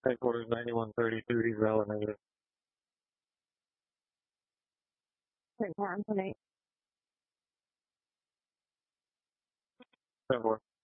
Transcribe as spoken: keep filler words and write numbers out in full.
Headquarters ninety-one thirty-two, he's valid negative. Wait, more on tonight. ten four.